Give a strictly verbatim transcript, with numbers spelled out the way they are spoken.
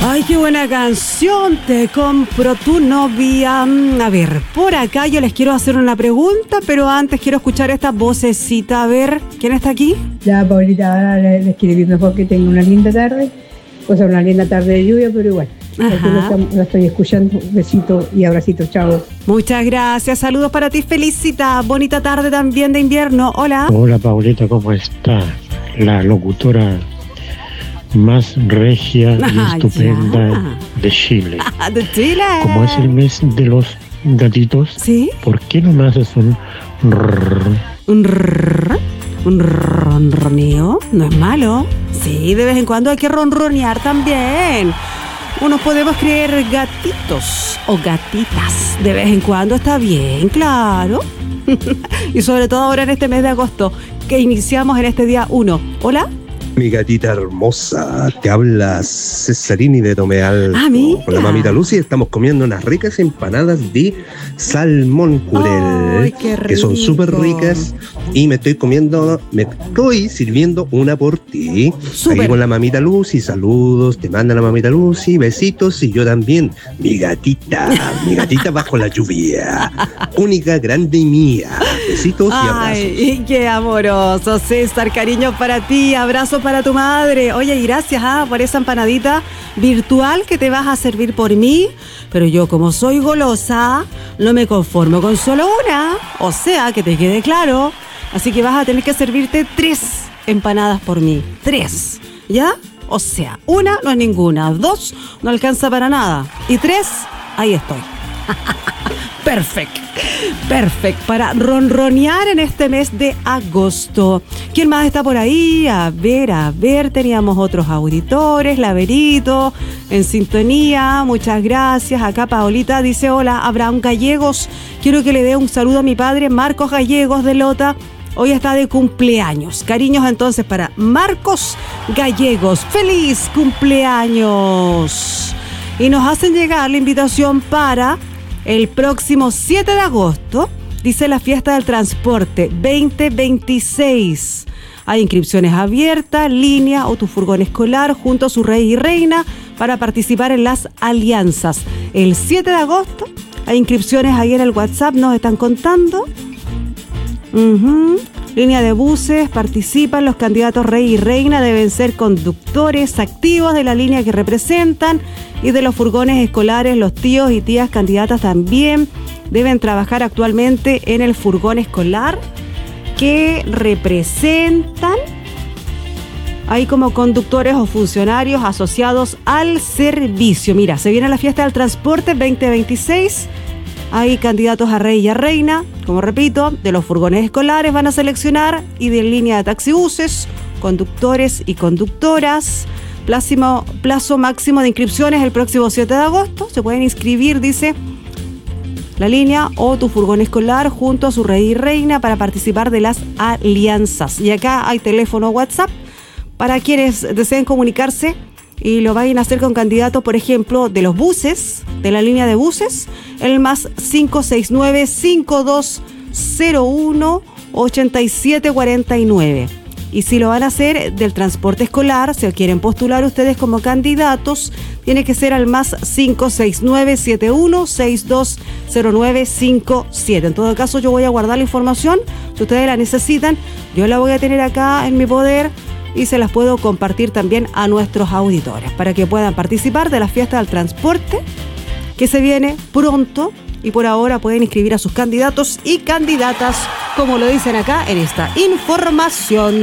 Ay, qué buena canción, Te compro tu novia. A ver, por acá yo les quiero hacer una pregunta, pero antes quiero escuchar esta vocecita. A ver, ¿quién está aquí? Ya, Paulita, ahora les, les quiero decir mejor que tenga una linda tarde. Pues una linda tarde de lluvia, pero igual. Aquí la estoy escuchando. Besito y abracito, chao. Muchas gracias, saludos para ti, Felicita. Bonita tarde también de invierno. Hola. Hola, Paulita, ¿cómo está? La locutora más regia y ah, estupenda ya. de Chile. De Chile. Como es el mes de los gatitos, ¿sí? ¿Por qué nomás es un rrr? Un rrr, un ronroneo, no es malo. Sí, de vez en cuando hay que ronronear también. Unos podemos creer gatitos o gatitas. De vez en cuando está bien, claro. Y sobre todo ahora en este mes de agosto, que iniciamos en este día uno. ¿Hola? Mi gatita hermosa, te habla Cesarini de Tomeal. Ah, mira. Con la mamita Lucy estamos comiendo unas ricas empanadas de salmón curel. Ay, qué rico. Que son súper ricas. Y me estoy comiendo, me estoy sirviendo una por ti. Súper. Aquí con la mamita Lucy, saludos, te manda la mamita Lucy, besitos. Y yo también, mi gatita, mi gatita bajo la lluvia. Única, grande y mía. Besitos y abrazos. Ay, qué amoroso, César, cariño para ti, abrazo para tu madre. Oye, y gracias ah, por esa empanadita virtual que te vas a servir por mí. Pero yo, como soy golosa, no me conformo con solo una. O sea, que te quede claro. Así que vas a tener que servirte tres empanadas por mí. Tres, ¿ya? O sea, una no es ninguna, dos no alcanza para nada. Y tres, ahí estoy. Perfecto, perfecto, para ronronear en este mes de agosto. ¿Quién más está por ahí? A ver, a ver, teníamos otros auditores, Laberito, en sintonía, muchas gracias. Acá Paolita dice, hola, Abraham Gallegos, quiero que le dé un saludo a mi padre, Marcos Gallegos de Lota, hoy está de cumpleaños. Cariños entonces para Marcos Gallegos, ¡feliz cumpleaños! Y nos hacen llegar la invitación para el próximo siete de agosto, dice la fiesta del transporte veinte veintiséis. Hay inscripciones abiertas, línea o tu furgón escolar junto a su rey y reina para participar en las alianzas. El siete de agosto hay inscripciones ahí en el WhatsApp, nos están contando. Uh-huh. Línea de buses, participan los candidatos rey y reina, deben ser conductores activos de la línea que representan y de los furgones escolares, los tíos y tías candidatas también deben trabajar actualmente en el furgón escolar que representan ahí como conductores o funcionarios asociados al servicio. Mira, se viene la fiesta del transporte veinte veintiséis. Hay candidatos a rey y a reina, como repito, de los furgones escolares van a seleccionar y de línea de taxibuses, conductores y conductoras. Plazo, plazo máximo de inscripciones el próximo siete de agosto. Se pueden inscribir, dice la línea o tu furgón escolar junto a su rey y reina para participar de las alianzas. Y acá hay teléfono WhatsApp para quienes deseen comunicarse y lo vayan a hacer con candidatos, por ejemplo, de los buses, de la línea de buses, el más cinco seis nueve, cinco dos cero uno, ocho siete cuatro nueve. Y si lo van a hacer del transporte escolar, si quieren postular ustedes como candidatos, tiene que ser al más cinco seis nueve, siete uno seis dos cero nueve cinco siete. En todo caso, yo voy a guardar la información. Si ustedes la necesitan, yo la voy a tener acá en mi poder y se las puedo compartir también a nuestros auditores para que puedan participar de la fiesta del transporte que se viene pronto. Y por ahora pueden inscribir a sus candidatos y candidatas, como lo dicen acá en esta información.